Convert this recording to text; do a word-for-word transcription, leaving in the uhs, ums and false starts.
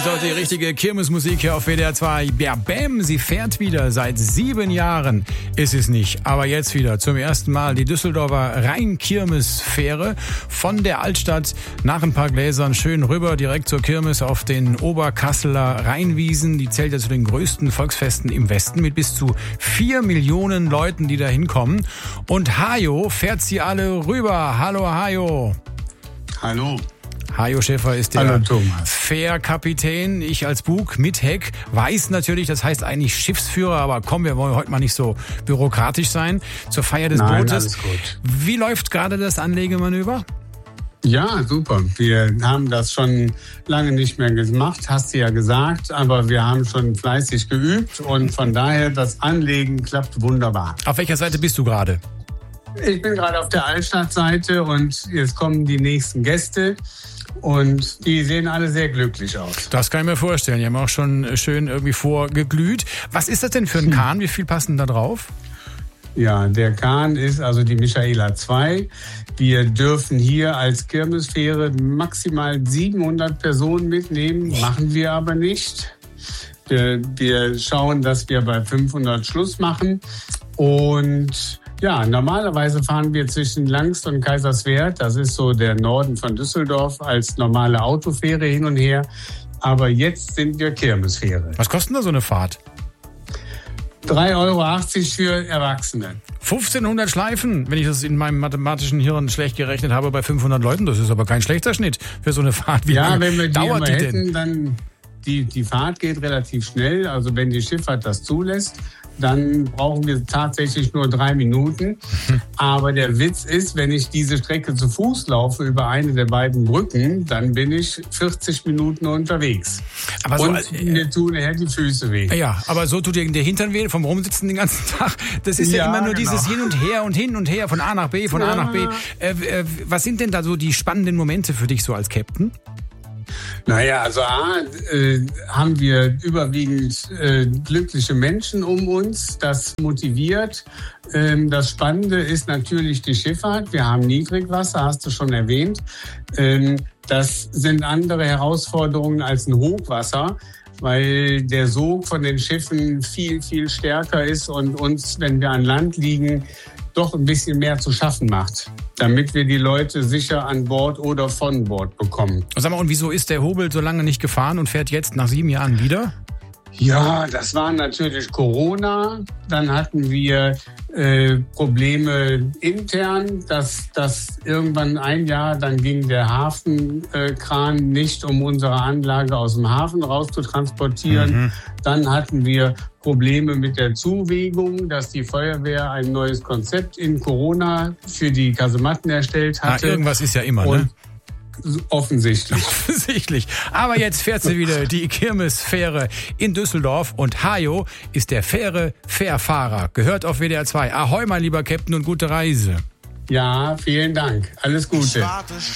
So, die richtige Kirmesmusik hier auf W D R zwei. Ja, Bam, sie fährt wieder. Seit sieben Jahren ist es nicht. Aber jetzt wieder zum ersten Mal die Düsseldorfer Rhein-Kirmes-Fähre von der Altstadt nach ein paar Gläsern schön rüber, direkt zur Kirmes auf den Oberkasseler Rheinwiesen. Die zählt ja zu den größten Volksfesten im Westen mit bis zu vier Millionen Leuten, die da hinkommen. Und Hajo fährt sie alle rüber. Hallo Hajo. Hallo. Hajo Schäfer ist der Hallo, Thomas. Fährkapitän. Ich als Bug mit Heck weiß natürlich, das heißt eigentlich Schiffsführer, aber komm, wir wollen heute mal nicht so bürokratisch sein. Zur Feier des Nein, Bootes. alles gut. Wie läuft gerade das Anlegemanöver? Ja, super. Wir haben das schon lange nicht mehr gemacht, hast du ja gesagt, aber wir haben schon fleißig geübt und von daher, das Anlegen klappt wunderbar. Auf welcher Seite bist du gerade? Ich bin gerade auf der Altstadtseite und jetzt kommen die nächsten Gäste. Und die sehen alle sehr glücklich aus. Das kann ich mir vorstellen. Die haben auch schon schön irgendwie vorgeglüht. Was ist das denn für ein Kahn? Wie viel passen da drauf? Ja, der Kahn ist also die Michaela zwei. Wir dürfen hier als Kirmesfähre maximal siebenhundert Personen mitnehmen, machen wir aber nicht. Wir, wir schauen, dass wir bei fünfhundert Schluss machen. Und ja, normalerweise fahren wir zwischen Langst und Kaiserswerth, das ist so der Norden von Düsseldorf, als normale Autofähre hin und her. Aber jetzt sind wir Kirmesfähre. Was kostet da so eine Fahrt? drei Euro achtzig für Erwachsene. fünfzehnhundert Schleifen, wenn ich das in meinem mathematischen Hirn schlecht gerechnet habe, bei fünfhundert Leuten. Das ist aber kein schlechter Schnitt für so eine Fahrt. Wie ja, lange wenn wir die dauert immer die hätten, denn? dann die, die Fahrt geht relativ schnell. Also wenn die Schifffahrt das zulässt, dann brauchen wir tatsächlich nur drei Minuten. Aber der Witz ist, wenn ich diese Strecke zu Fuß laufe über eine der beiden Brücken, dann bin ich vierzig Minuten unterwegs. Aber so, und äh, mir tun nachher die Füße weh. Ja, aber so tut dir der Hintern weh vom Rumsitzen den ganzen Tag. Das ist ja, Ja, immer nur genau. dieses Hin und Her und hin und her, von A nach B, von A Ja. nach B. Äh, äh, was sind denn da so die spannenden Momente für dich so als Captain? Naja, also A, äh, haben wir überwiegend äh, glückliche Menschen um uns. Das motiviert. Ähm, das Spannende ist natürlich die Schifffahrt. Wir haben Niedrigwasser, hast du schon erwähnt. Ähm, das sind andere Herausforderungen als ein Hochwasser, weil der Sog von den Schiffen viel, viel stärker ist und uns, wenn wir an Land liegen, doch ein bisschen mehr zu schaffen macht, damit wir die Leute sicher an Bord oder von Bord bekommen. Sag mal, und wieso ist der Hobel so lange nicht gefahren und fährt jetzt nach sieben Jahren wieder? Ja, das war natürlich Corona. Dann hatten wir äh, Probleme intern, dass, dass irgendwann ein Jahr, dann ging der Hafenkran äh, nicht, um unsere Anlage aus dem Hafen raus zu transportieren. Mhm. Dann hatten wir Probleme mit der Zuwegung, dass die Feuerwehr ein neues Konzept in Corona für die Kasematten erstellt hatte. Ah, irgendwas ist ja immer, Und ne? Offensichtlich. Offensichtlich. Aber jetzt fährt sie wieder, die Kirmesfähre in Düsseldorf. Und Hajo ist der Fähre Fährfahrer. Gehört auf W D R zwei. Ahoi, mein lieber Captain, und gute Reise. Ja, vielen Dank. Alles Gute.